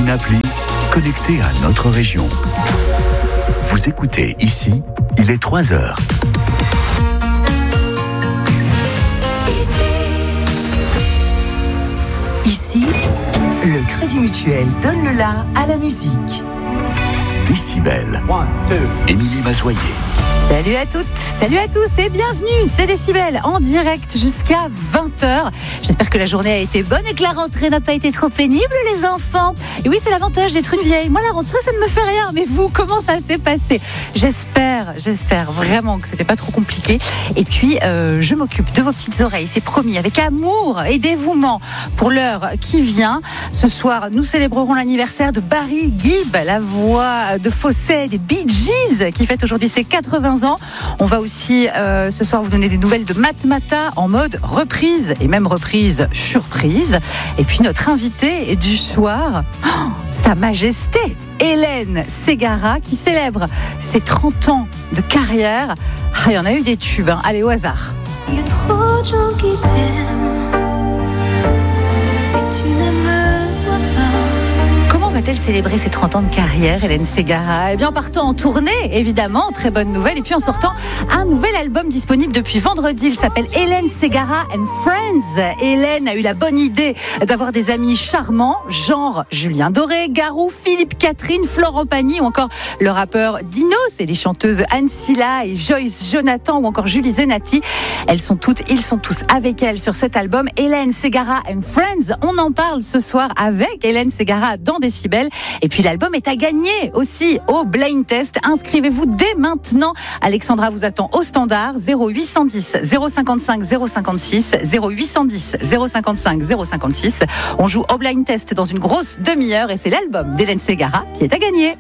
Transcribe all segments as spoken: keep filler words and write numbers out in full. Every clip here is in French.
une appli connectée à notre région. Vous écoutez ici, il est trois heures. Ici, le Crédit Mutuel donne le la à la musique. Décibel. Émilie Mazoyer. Salut à toutes, salut à tous et bienvenue, c'est Décibel en direct jusqu'à vingt heures. J'espère que la journée a été bonne et que la rentrée n'a pas été trop pénible les enfants. Et oui, c'est l'avantage d'être une vieille. Moi la rentrée ça ne me fait rien, mais vous, comment ça s'est passé ? J'espère, j'espère vraiment que c'était pas trop compliqué. Et puis euh, je m'occupe de vos petites oreilles, c'est promis, avec amour et dévouement pour l'heure qui vient. Ce soir, nous célébrerons l'anniversaire de Barry Gibb, la voix de fausset des Bee Gees, qui fête aujourd'hui ses quatre-vingts ans. On va aussi euh, ce soir vous donner des nouvelles de Matmata en mode reprise et même reprise surprise. Et puis notre invité du soir, oh, Sa Majesté Hélène Ségara, qui célèbre ses trente ans de carrière. Ah, il y en a eu des tubes, hein. Allez, au hasard. Il y a trop de gens qui t'aiment et tu ne me vois pas. Comment va-t-elle célébrer ses trente ans de carrière, Hélène Ségara ? Eh bien, en partant en tournée, évidemment, très bonne nouvelle. Et puis en sortant un nouvel album disponible depuis vendredi. Il s'appelle Hélène Ségara and Friends. Hélène a eu la bonne idée d'avoir des amis charmants, genre Julien Doré, Garou, Philippe Catherine, Florent Pagny ou encore le rappeur Dinos et les chanteuses Anne Silla et Joyce Jonathan ou encore Julie Zenati. Elles sont toutes, ils sont tous avec elle sur cet album Hélène Ségara and Friends. On en parle ce soir avec Hélène Ségara dans Décibel. Et puis l'album est à gagner aussi au Blind Test. Inscrivez-vous dès maintenant. Alexandra vous attend au standard zéro huit cent dix zéro cinquante-cinq zéro cinquante-six zéro huit cent dix zéro cinquante-cinq zéro cinquante-six. On joue au Blind Test dans une grosse demi-heure et c'est l'album d'Hélène Ségara qui est à gagner.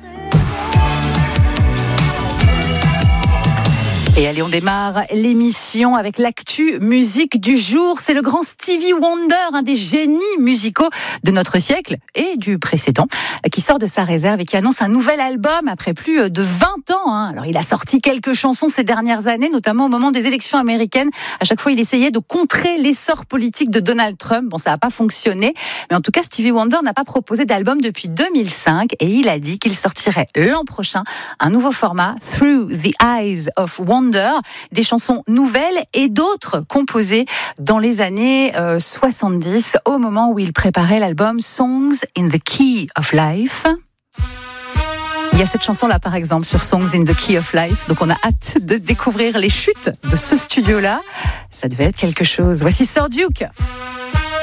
Et allez, on démarre l'émission avec l'actu musique du jour. C'est le grand Stevie Wonder, un des génies musicaux de notre siècle et du précédent, qui sort de sa réserve et qui annonce un nouvel album après plus de vingt ans. Hein. Alors, il a sorti quelques chansons ces dernières années, notamment au moment des élections américaines. À chaque fois, il essayait de contrer l'essor politique de Donald Trump. Bon, ça n'a pas fonctionné. Mais en tout cas, Stevie Wonder n'a pas proposé d'album depuis deux mille cinq et il a dit qu'il sortirait l'an prochain un nouveau format, Through the Eyes of Wonder. Des chansons nouvelles et d'autres composées dans les années euh, soixante-dix, au moment où il préparait l'album Songs in the Key of Life. Il y a cette chanson-là, par exemple, sur Songs in the Key of Life. Donc, on a hâte de découvrir les chutes de ce studio-là. Ça devait être quelque chose. Voici Sir Duke.